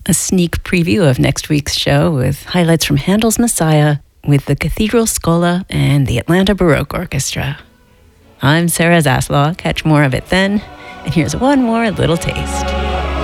a sneak preview of next week's show with highlights from Handel's Messiah with the Cathedral Schola and the Atlanta Baroque Orchestra. I'm Sarah Zaslaw. Catch more of it then, and here's one more little taste.